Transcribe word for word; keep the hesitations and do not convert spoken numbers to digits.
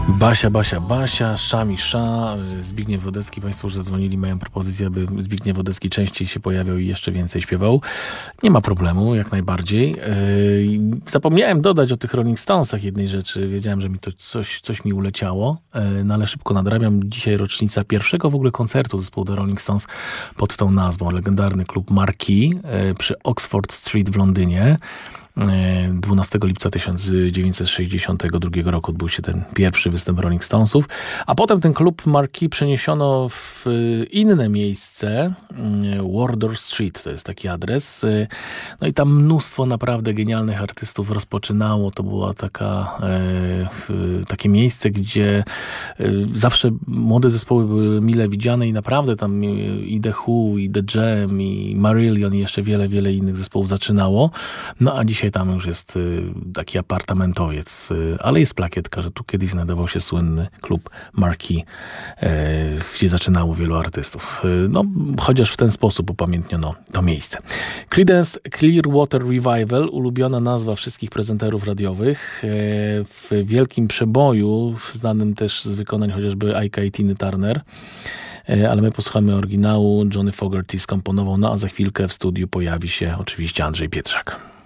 Basia, Basia, Basia, Szami, Sza, Zbigniew Wodecki. Państwo już zadzwonili, mają propozycję, aby Zbigniew Wodecki częściej się pojawiał i jeszcze więcej śpiewał. Nie ma problemu, jak najbardziej. Zapomniałem dodać o tych Rolling Stonesach jednej rzeczy. Wiedziałem, że mi to coś, coś mi uleciało, no ale szybko nadrabiam. Dzisiaj rocznica pierwszego w ogóle koncertu zespołu The Rolling Stones pod tą nazwą. Legendarny klub Marquee przy Oxford Street w Londynie. dwunastego lipca tysiąc dziewięćset sześćdziesiątego drugiego roku odbył się ten pierwszy występ Rolling Stonesów, a potem ten klub Marquee przeniesiono w inne miejsce, Wardour Street, to jest taki adres, no i tam mnóstwo naprawdę genialnych artystów rozpoczynało, to była taka takie miejsce, gdzie zawsze młode zespoły były mile widziane i naprawdę tam i The Who, i The Jam, i Marillion i jeszcze wiele, wiele innych zespołów zaczynało, no a dzisiaj tam już jest taki apartamentowiec, ale jest plakietka, że tu kiedyś znajdował się słynny klub Marquee, gdzie zaczynało wielu artystów. No, chociaż w ten sposób upamiętniono to miejsce. Creedence Clearwater Revival, ulubiona nazwa wszystkich prezenterów radiowych, w wielkim przeboju, znanym też z wykonań chociażby Ike'a i Tiny Turner, ale my posłuchamy oryginału. Johnny Fogerty skomponował, no a za chwilkę w studiu pojawi się oczywiście Andrzej Pietrzak.